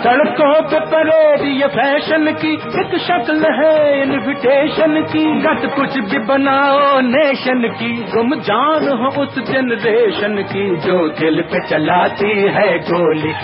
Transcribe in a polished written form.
सड़कों पे परेड ये फैशन की एक शक्ल है इनविटेशन की। गत कुछ भी बनाओ नेशन की, तुम जान हो उस जनरेशन की जो दिल पे चलाती है गोली,